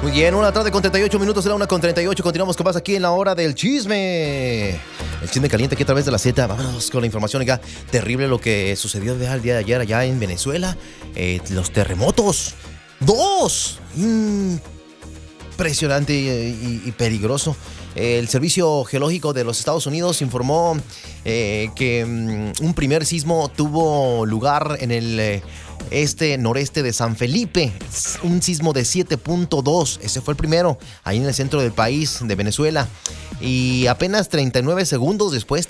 Muy bien, 1:38 con 38 minutos, era 1:38. Continuamos con más aquí en la hora del chisme. El chisme caliente aquí a través de la Z. Vámonos con la información. Oiga, terrible lo que sucedió el día de ayer allá en Venezuela. Los terremotos. 2. Impresionante y peligroso. El Servicio Geológico de los Estados Unidos informó que un primer sismo tuvo lugar en el noreste de San Felipe, un sismo de 7.2, ese fue el primero, ahí en el centro del país de Venezuela, y apenas 39 segundos después,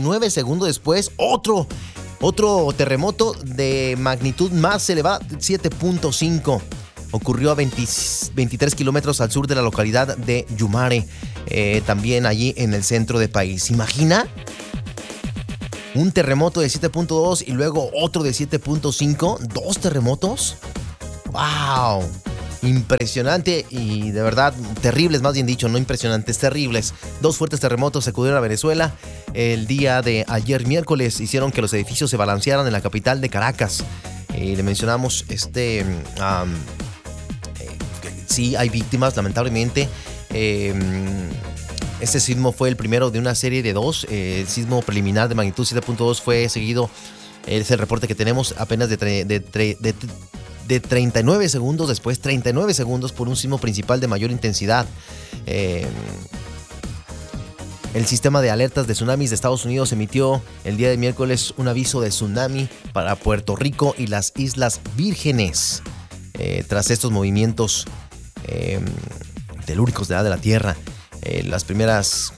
otro terremoto de magnitud más elevada, 7.5. Ocurrió a 23 kilómetros al sur de la localidad de Yumare, también allí en el centro del país. ¿Se imagina? Un terremoto de 7.2 y luego otro de 7.5. ¿2 terremotos? ¡Wow! Impresionante y de verdad terribles, más bien dicho, no impresionantes, terribles. 2 fuertes terremotos sacudieron a Venezuela el día de ayer miércoles. Hicieron que los edificios se balancearan en la capital de Caracas. Le mencionamos sí, hay víctimas, lamentablemente. Este sismo fue el primero de una serie de 2. El sismo preliminar de magnitud 7.2 fue seguido, es el reporte que tenemos, apenas de 39 segundos después, 39 segundos por un sismo principal de mayor intensidad. El sistema de alertas de tsunamis de Estados Unidos emitió el día de miércoles un aviso de tsunami para Puerto Rico y las Islas Vírgenes. Tras estos movimientos telúricos de la Tierra, las primeras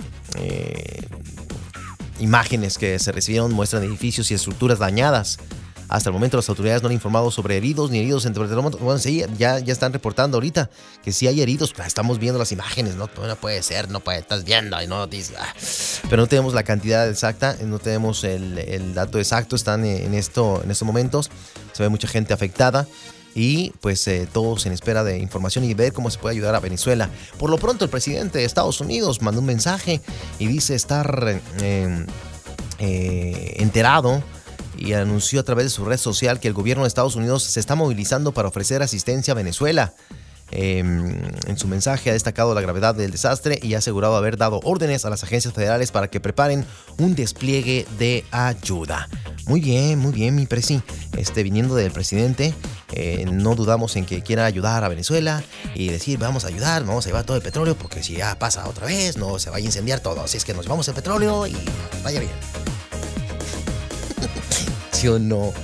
imágenes que se recibieron muestran edificios y estructuras dañadas. Hasta el momento las autoridades no han informado sobre heridos ni heridos entre terremotos. Bueno, sí, ya están reportando ahorita que sí hay heridos. Estamos viendo las imágenes, no puede ser, estás viendo y no dices. Pero no tenemos la cantidad exacta, no tenemos el dato exacto. Están en estos momentos. Se ve mucha gente afectada. Y pues todos en espera de información y ver cómo se puede ayudar a Venezuela. Por lo pronto el presidente de Estados Unidos mandó un mensaje y dice estar enterado, y anunció a través de su red social que el gobierno de Estados Unidos se está movilizando para ofrecer asistencia a Venezuela. En su mensaje ha destacado la gravedad del desastre y ha asegurado haber dado órdenes a las agencias federales para que preparen un despliegue de ayuda. Muy bien, mi presi. Viniendo del presidente, no dudamos en que quiera ayudar a Venezuela y decir, vamos a ayudar, vamos a llevar todo el petróleo, porque si ya pasa otra vez, no se vaya a incendiar todo. Así es que nos llevamos el petróleo y vaya bien. ¿Sí o no?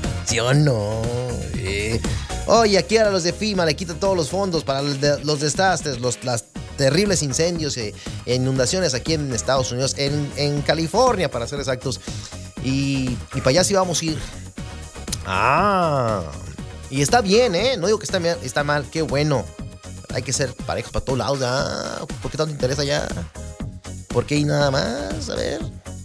Oye, aquí ahora los de FEMA le quitan todos los fondos para los desastres, las terribles incendios e inundaciones aquí en Estados Unidos, en California, para ser exactos. Y para allá sí vamos a ir. Y está bien, no digo que está mal, qué bueno. Hay que ser parejos para todos lados. ¿Por qué tanto interesa ya? ¿Por qué y nada más? A ver.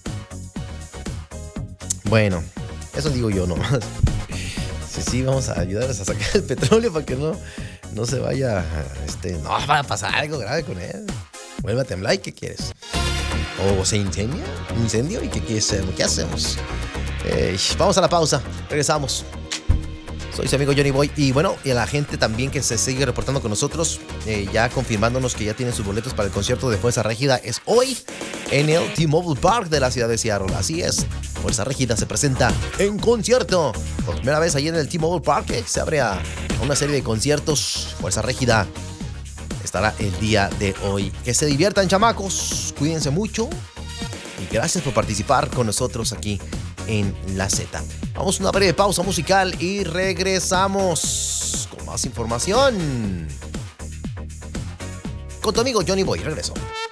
Bueno, eso digo yo nomás. Sí, vamos a ayudarles a sacar el petróleo para que no se vaya, no va a pasar algo grave con él. Vuelve a temblar, ¿y qué quieres? ¿O se incendia? ¿Un incendio? ¿Y qué quieres hacer? ¿Qué hacemos? Vamos a la pausa, regresamos. Soy su amigo Johnny Boy. Y bueno, y a la gente también que se sigue reportando con nosotros, ya confirmándonos que ya tienen sus boletos para el concierto de Fuerza Régida. Es hoy en el T-Mobile Park de la ciudad de Seattle. Así es, Fuerza Régida se presenta en concierto. Por primera vez allí en el T-Mobile Park, se abre a una serie de conciertos. Fuerza Régida estará el día de hoy. Que se diviertan, chamacos. Cuídense mucho. Y gracias por participar con nosotros aquí en la Z. Vamos a una breve pausa musical y regresamos con más información. Con tu amigo Johnny Boy, regreso.